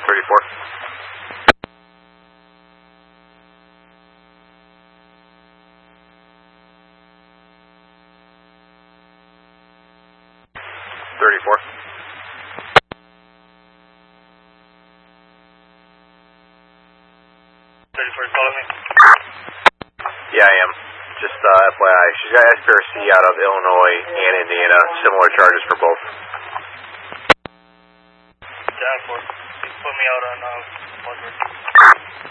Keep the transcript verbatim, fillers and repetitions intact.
thirty-four. thirty-four. thirty-four, calling me? Yeah, I am. Just uh, F Y I, she's got S P R C out of Illinois and Indiana. Similar charges for both. Yeah, for. Put me out on uh, one.